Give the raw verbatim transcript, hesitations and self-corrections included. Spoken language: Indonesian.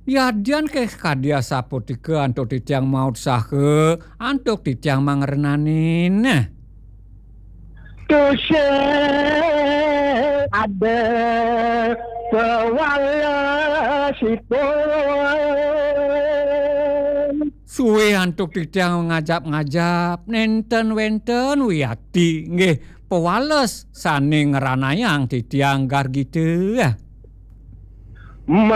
Yadian ke kadia saputike antuk titiang maut sahe antuk titiang mangerenanin. Nah, Tushe ada pewalasipun. suwe antuk titiang ngajap-ngajap nenten wenten wiyati nggih pewales sane ngeranayang titiang gargite.